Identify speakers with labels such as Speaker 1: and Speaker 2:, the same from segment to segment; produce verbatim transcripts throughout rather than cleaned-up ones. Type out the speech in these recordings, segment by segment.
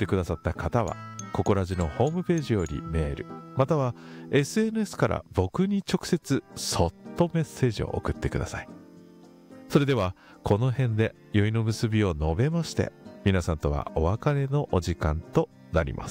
Speaker 1: ってくださった方はココラジのホームページよりメールまたは エスエヌエス から僕に直接そっとメッセージを送ってください。それではこの辺で宵の結びを述べまして皆さんとはお別れのお時間となります。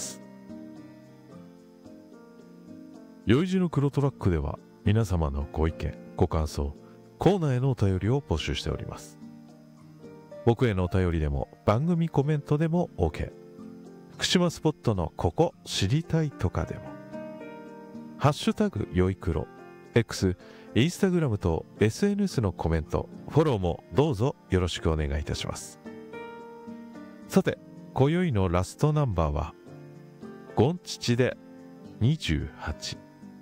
Speaker 1: 宵路の黒トラックでは皆様のご意見ご感想コーナーへのお便りを募集しております。僕へのお便りでも番組コメントでも OK。 福島スポットのここ知りたいとかでもハッシュタグよいくろ X、インスタグラムと エスエヌエス のコメントフォローもどうぞよろしくお願いいたします。さて今宵のラストナンバーはゴンチチでにじゅうはち。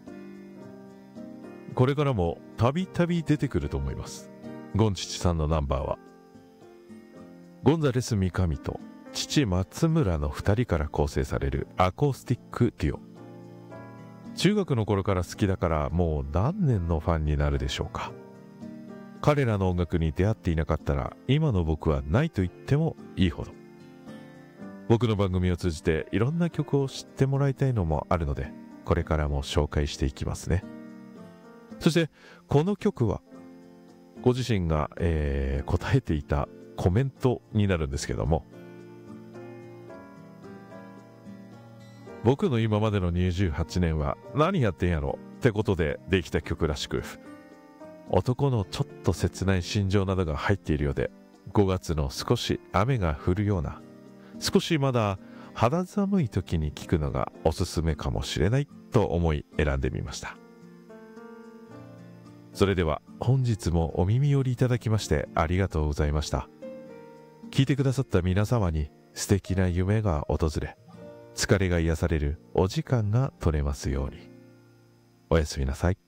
Speaker 1: これからもたびたび出てくると思います。ゴンチチさんのナンバーはゴンザレス三上と父松村のふたりから構成されるアコースティックデュオ。中学の頃から好きだからもう何年のファンになるでしょうか。彼らの音楽に出会っていなかったら今の僕はないと言ってもいいほど。僕の番組を通じていろんな曲を知ってもらいたいのもあるのでこれからも紹介していきますね。そしてこの曲はご自身が、えー、答えていたコメントになるんですけども、僕の今までのにじゅうはちねんは何やってんやろってことでできた曲らしく、男のちょっと切ない心情などが入っているようで、ごがつの少し雨が降るような少しまだ肌寒い時に聴くのがおすすめかもしれないと思い選んでみました。それでは本日もお耳寄りいただきましてありがとうございました。聞いてくださった皆様に素敵な夢が訪れ、疲れが癒されるお時間が取れますように。おやすみなさい。